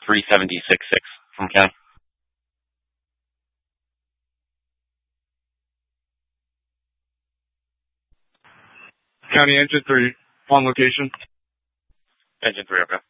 37066 from Ken. County Engine 3, on location. Engine 3, okay.